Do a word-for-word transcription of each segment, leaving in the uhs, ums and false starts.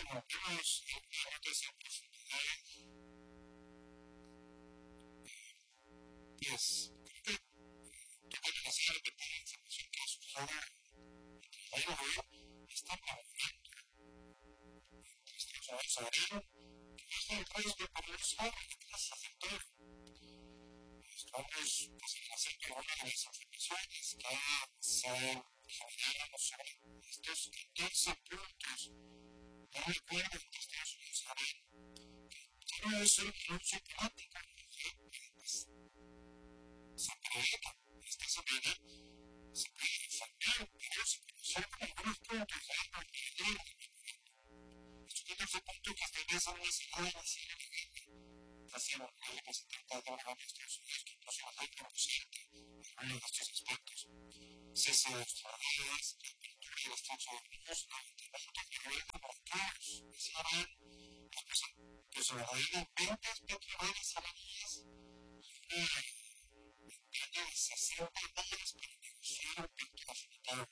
Vemos límites en profundidad, pues creo que toca analizar de toda la información que ha surgido entre el día de hoy, está prevalente entre Estados Unidos y Irán, que baja el riesgo por el uso de la clase afectada. Estamos pues, en la cerca de una de las informaciones que se generaron sobre estos catorce puntos de un acuerdo entre Estados Unidos y Irán, que no es un anuncio climático, pues, se prevé esta semana, se puede faltar, pero se conocieron como algunos puntos de algo alrededor de estos catorce puntos que establecen una salida inicial en la guerra, hacia algo que se trata de una guerra de Estados Unidos que incluso bajó el por ciento en uno de estos aspectos. Cese de hostilidades, la apertura del Estrecho de Hormuz, levantamiento de nivel de mercados, decía Irán, que se ordenan ventas petroleras iraníes y una ventana de sesenta días para negociar un pacto definitivo.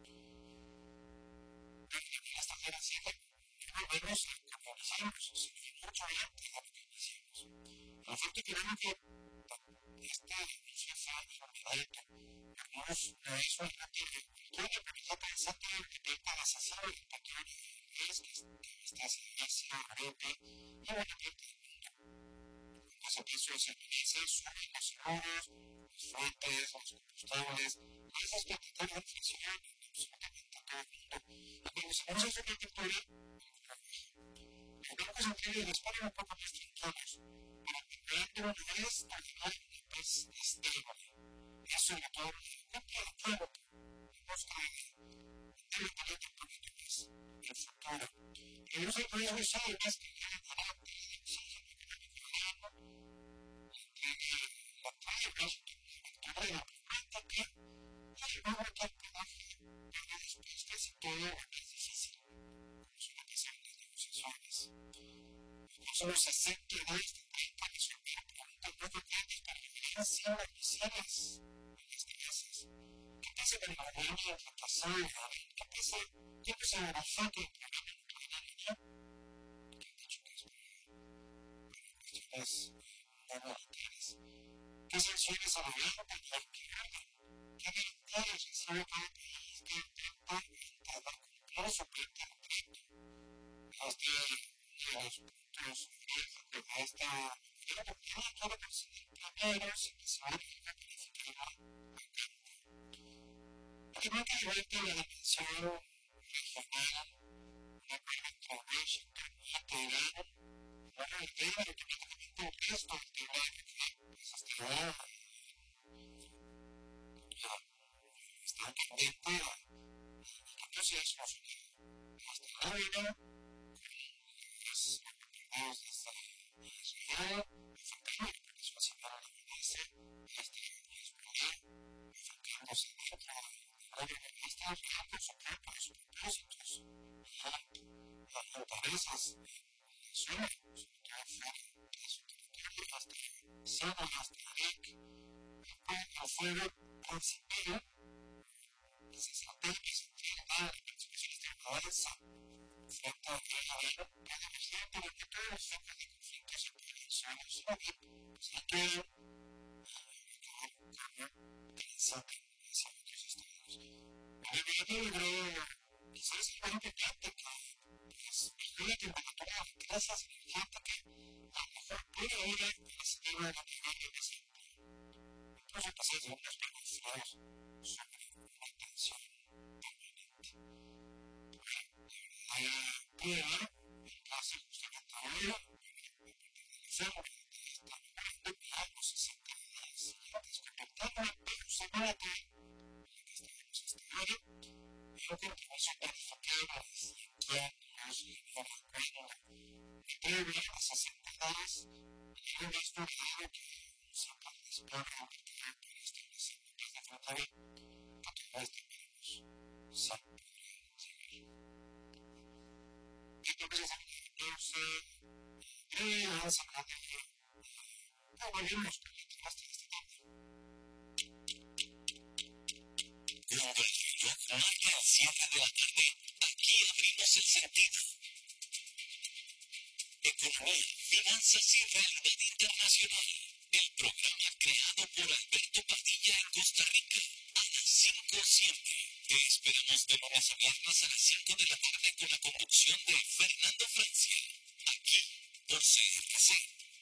Pero también esta generación no vemos como iniciamos, sino mucho antes de lo que iniciamos. El efecto económico de este anuncio fue inmediato. Hormuz no es un ataque petróleo, pero está pensando en el planeta deshacer el petróleo inglés que está hacia Asia, Europa y buena parte del mundo. Los precios en Indonesia suben los seguros, los fletes, los combustibles, y esa expectativa de inflación en absolutamente todo el mundo. Y cuando se anuncia esa captura, los bancos centrales disparan un poco más tranquilos, pero creando una vez nacional es estable. Eso le da una copia de todo muestra de talento políticos en el futuro. Y los países saben más que ya el carácter de oxígeno económico irano, que la prueba es que la prueba cuenta que ha llevado a tal pedaje, pero después casi todo lo que es difícil, como suele pasar en las negociaciones. Solo sesenta días de treinta resolver preguntas muy frecuentes para generar cien emisiones en las casas. ¿Qué pasa con la Ucrania fracasada? ¿Qué pasa? ¿Qué pasa con el foco del programa nuclear irán? Que han dicho que es para cuestiones no militares. ¿Qué sanciones al gobierno para que hagan? ¿Qué garantías recibe cada país que intenta entrar con su planta de treinta? Este de los puntos de esta era porque no quiero conseguir primero si se va a calificar creo que igual que la dimensión regional, una prueba entre Washington y Teherán, bueno, el tema de que prácticamente el resto del tema de que pues hasta ahora ya está pendiente y que no se ha solucionado. Hasta ahora, las oportunidades de esta Israel, enfrentando la participación de la estadounidense, este Hezbollah, enfrentándose dentro de esta real por su propios propósitos y intereses en la zona, sobre todo fuera de su territorio, hasta Siria, hasta Irak, el fuego principal, las estrategias entre la participación estadounidense frente a Israel puede emerger para que todos los focos de conflicto se puedan solucionar, pues hay que acabar con un cambio interesante hacia otros estados. Pero yo creo quizás es muy importante que pues, mejore la temperatura de las casas energéticas, a lo mejor puede ahora recibir una nivel de desempleo. Incluso pasar de unos beneficios sobre una tensión permanente. Puede en caso justamente ahora, a partir de diciembre de esta nueva y los sesenta días siguientes, convertirla en un semanato en la que estaremos hasta ahora, y un compromiso tarifario de cien años y de acuerdo y previo a sesenta días, y un visto claro que se participó en el mercado para establecer metas de frontera que todavía esperemos se podrán seguir. Entonces, entonces, eh, vamos a hablar de no volvemos con el trabajo de este tema. Rumbo al reloj marca las siete de la tarde. Aquí abrimos el sentido. Economía, finanzas y realidad internacional. El programa creado por Alberto Padilla en Costa Rica. A las cinco siempre. Te esperamos de lunes a viernes a las cinco de la tarde con la conducción de Fernando Francia. Aquí, por C R C.